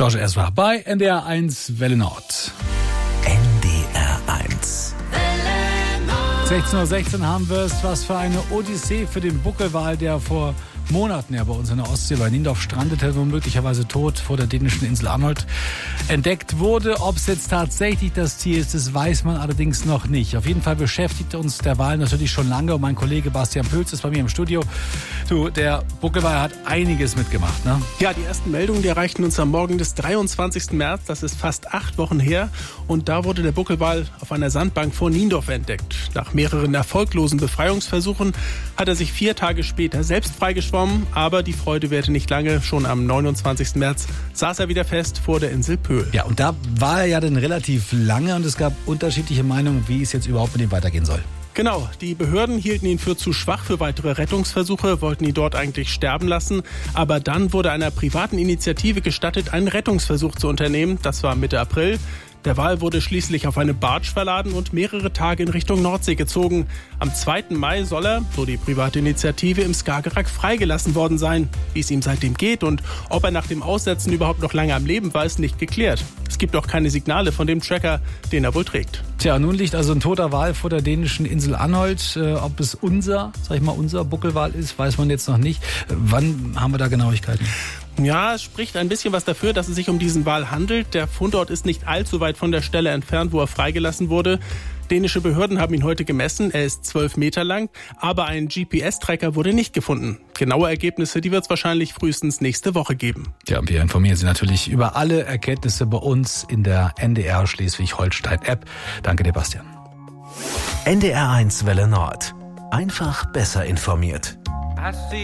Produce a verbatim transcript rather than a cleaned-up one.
George Ezra bei N D R eins Welle Nord. N D R eins. sechzehn Uhr sechzehn haben wir es. Was für eine Odyssee für den Buckelwal, der vor Monaten ja bei uns in der Ostsee bei Niendorf strandete und möglicherweise tot vor der dänischen Insel Anholt entdeckt wurde. Ob es jetzt tatsächlich das Tier ist, das weiß man allerdings noch nicht. Auf jeden Fall beschäftigt uns der Wal natürlich schon lange und mein Kollege Bastian Pölz ist bei mir im Studio. Du, der Buckelwal hat einiges mitgemacht, ne? Ja, die ersten Meldungen, die erreichten uns am Morgen des dreiundzwanzigsten März. Das ist fast acht Wochen her. Und da wurde der Buckelwal auf einer Sandbank vor Niendorf entdeckt. Nach mehreren erfolglosen Befreiungsversuchen hat er sich vier Tage später selbst freigeschwommen. Aber die Freude währte nicht lange. Schon am neunundzwanzigsten März saß er wieder fest vor der Insel Pöhl. Ja, und da war er ja dann relativ lange und es gab unterschiedliche Meinungen, wie es jetzt überhaupt mit ihm weitergehen soll. Genau, die Behörden hielten ihn für zu schwach für weitere Rettungsversuche, wollten ihn dort eigentlich sterben lassen. Aber dann wurde einer privaten Initiative gestattet, einen Rettungsversuch zu unternehmen. Das war Mitte April. Der Wal wurde schließlich auf eine Barge verladen und mehrere Tage in Richtung Nordsee gezogen. Am zweiten Mai soll er, so die private Initiative, im Skagerrak freigelassen worden sein. Wie es ihm seitdem geht und ob er nach dem Aussetzen überhaupt noch lange am Leben war, ist nicht geklärt. Es gibt auch keine Signale von dem Tracker, den er wohl trägt. Tja, nun liegt also ein toter Wal vor der dänischen Insel Anholt. Äh, ob es unser, sag ich mal, unser Buckelwal ist, weiß man jetzt noch nicht. Äh, wann haben wir da Genauigkeiten? Ja, es spricht ein bisschen was dafür, dass es sich um diesen Wal handelt. Der Fundort ist nicht allzu weit von der Stelle entfernt, wo er freigelassen wurde. Dänische Behörden haben ihn heute gemessen. Er ist zwölf Meter lang, aber ein G P S-Tracker wurde nicht gefunden. Genaue Ergebnisse, die wird es wahrscheinlich frühestens nächste Woche geben. Ja, und wir informieren Sie natürlich über alle Erkenntnisse bei uns in der N D R Schleswig-Holstein-App. Danke dir, Bastian. N D R eins Welle Nord. Einfach besser informiert.